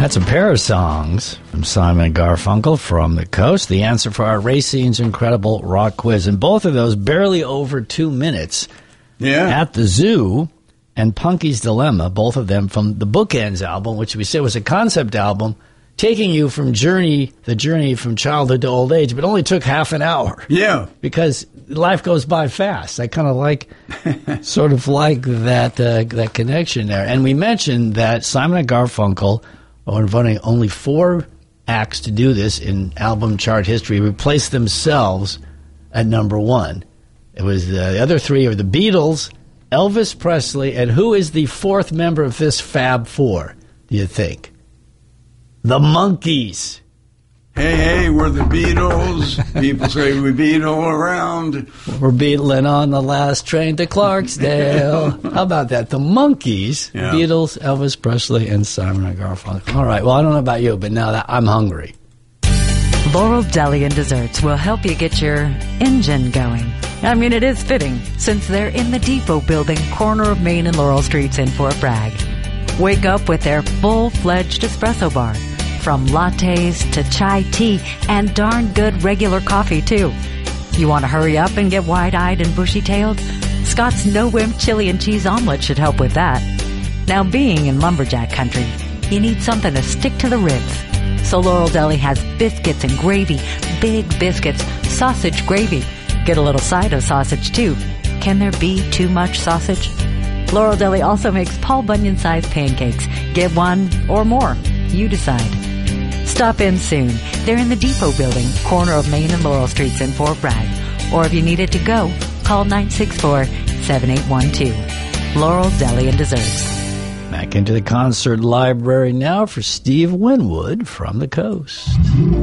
That's a pair of songs from Simon and Garfunkel from the coast. The answer for our Racine's Incredible Rock Quiz. And both of those barely over 2 minutes. Yeah. At the Zoo and Punky's Dilemma, both of them from the Bookends album, which we said was a concept album taking you from the journey from childhood to old age, but only took half an hour. Yeah. Because life goes by fast. I kind of like, sort of like that connection there. And we mentioned that Simon and Garfunkel are inviting only 4 acts to do this in album chart history, replaced themselves at number 1. It was the other 3 are the Beatles, Elvis Presley, and who is the 4th member of this Fab Four, do you think? The Monkees. Hey, we're the Beatles. People say we beat all around. We're beetling on the last train to Clarksdale. How about that? The Monkees, Yeah. Beatles, Elvis Presley, and Simon and Garfunkel. All right, well, I don't know about you, but now that I'm hungry. Laurel Deli and Desserts will help you get your engine going. I mean, it is fitting, since they're in the Depot Building, corner of Main and Laurel Streets in Fort Bragg. Wake up with their full-fledged espresso bar. From lattes to chai tea and darn good regular coffee, too. You want to hurry up and get wide-eyed and bushy-tailed? Scott's no-whim chili and cheese omelet should help with that. Now, being in lumberjack country, you need something to stick to the ribs. So Laurel Deli has biscuits and gravy, big biscuits, sausage gravy. Get a little side of sausage, too. Can there be too much sausage? Laurel Deli also makes Paul Bunyan-sized pancakes. Get one or more. You decide. Stop in soon. They're in the Depot Building, corner of Main and Laurel Streets in Fort Bragg. Or if you need it to go, call 964-7812. Laurel Deli and Desserts. Back into the concert library now for Steve Winwood from the coast.